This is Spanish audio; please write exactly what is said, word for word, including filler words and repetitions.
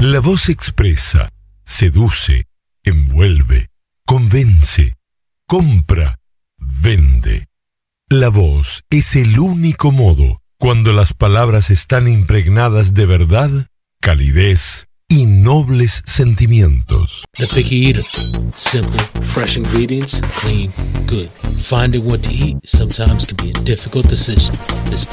La voz expresa, seduce, envuelve, convence, compra, vende. La voz es el único modo, cuando las palabras están impregnadas de verdad, calidez y nobles sentimientos. The Picky Eater. Simple, fresh ingredients, clean, good. Finding what to eat sometimes can be a difficult decision, especially